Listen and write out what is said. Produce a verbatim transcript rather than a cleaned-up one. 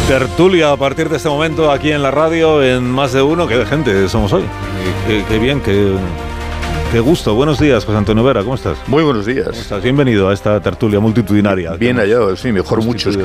Tertulia a partir de este momento aquí en la radio, en Más de Uno. Qué de gente somos hoy. Qué, qué bien, qué, qué gusto. Buenos días, José Antonio Vera, ¿cómo estás? Muy buenos días. ¿Cómo estás? Bienvenido a esta tertulia multitudinaria. Bien hallado, sí, mejor mucho. Es que